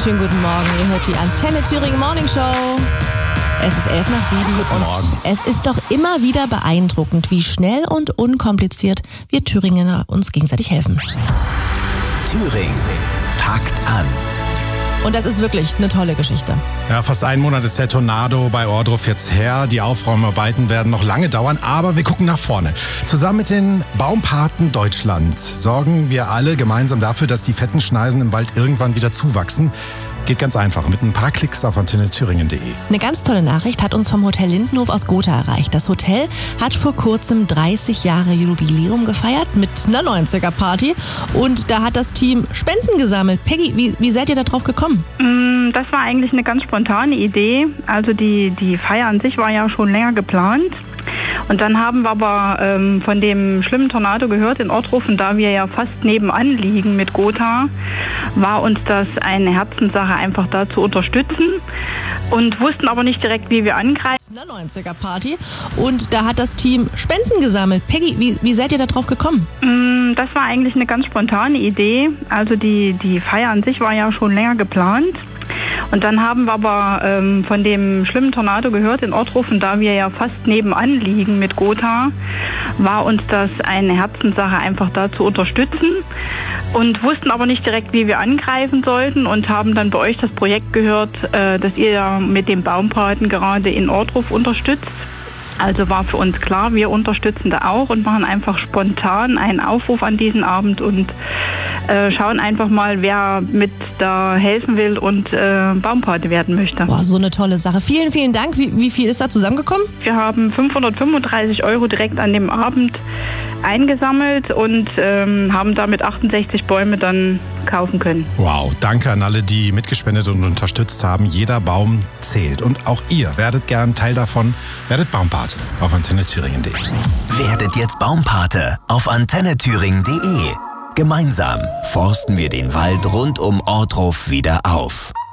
wunderschönen guten Morgen. Ihr hört die Antenne Thüringen Morning Show. Es ist 6:11 und es ist doch immer wieder beeindruckend, wie schnell und unkompliziert wir Thüringer uns gegenseitig helfen. Thüringen packt an. Und das ist wirklich eine tolle Geschichte. Ja, fast einen Monat ist der Tornado bei Ohrdruf jetzt her. Die Aufräumarbeiten werden noch lange dauern, aber wir gucken nach vorne. Zusammen mit den Baumpaten Deutschland sorgen wir alle gemeinsam dafür, dass die fetten Schneisen im Wald irgendwann wieder zuwachsen. Geht ganz einfach, mit ein paar Klicks auf antennethüringen.de. Eine ganz tolle Nachricht hat uns vom Hotel Lindenhof aus Gotha erreicht. Das Hotel hat vor kurzem 30 Jahre Jubiläum gefeiert mit einer 90er-Party. Und da hat das Team Spenden gesammelt. Peggy, wie seid ihr da drauf gekommen? Das war eigentlich eine ganz spontane Idee. Also die Feier an sich war ja schon länger geplant. Und dann haben wir aber von dem schlimmen Tornado gehört in Ohrdruf. Und da wir ja fast nebenan liegen mit Gotha, war uns das eine Herzenssache, einfach da zu unterstützen. Und wussten aber nicht direkt, wie wir angreifen. Eine 90er-Party. Und da hat das Team Spenden gesammelt. Peggy, wie seid ihr da drauf gekommen? Das war eigentlich eine ganz spontane Idee. Also die Feier an sich war ja schon länger geplant. Und dann haben wir aber von dem schlimmen Tornado gehört in Ohrdruf. Und da wir ja fast nebenan liegen mit Gotha, war uns das eine Herzenssache, einfach da zu unterstützen. Und wussten aber nicht direkt, wie wir angreifen sollten. Und haben dann bei euch das Projekt gehört, dass ihr ja mit dem Baumpaten gerade in Ohrdruf unterstützt. Also war für uns klar, wir unterstützen da auch und machen einfach spontan einen Aufruf an diesen Abend und schauen einfach mal, wer mit da helfen will und Baumpate werden möchte. Boah, so eine tolle Sache. Vielen, vielen Dank. Wie viel ist da zusammengekommen? Wir haben 535 € direkt an dem Abend eingesammelt und haben damit 68 Bäume dann kaufen können. Wow, danke an alle, die mitgespendet und unterstützt haben. Jeder Baum zählt. Und auch ihr werdet gern Teil davon. Werdet Baumpate auf antennethüringen.de. Werdet jetzt Baumpate auf antennethüringen.de. Gemeinsam forsten wir den Wald rund um Ohrdruf wieder auf.